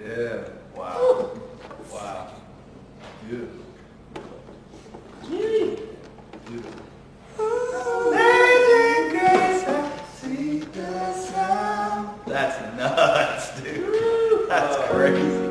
Yeah. Wow. Wow. Beautiful. Beautiful. Amazing grace, I see the sound. That's nuts, dude. That's crazy.